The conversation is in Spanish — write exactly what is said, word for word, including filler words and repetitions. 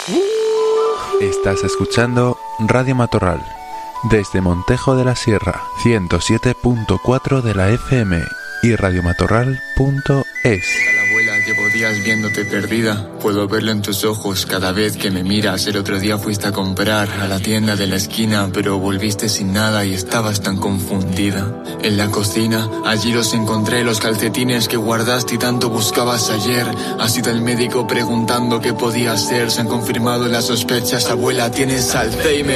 Estás escuchando Radio Matorral, desde Montejo de la Sierra, ciento siete punto cuatro de la F M y radiomatorral punto es. Abuela, llevo días viéndote perdida. Puedo verlo en tus ojos cada vez que me miras. El otro día fuiste a comprar a la tienda de la esquina, pero volviste sin nada y estabas tan confundida. En la cocina, allí los encontré, los calcetines que guardaste y tanto buscabas ayer. Ha sido el médico preguntando qué podía hacer. Se han confirmado las sospechas, abuela, tienes Alzheimer.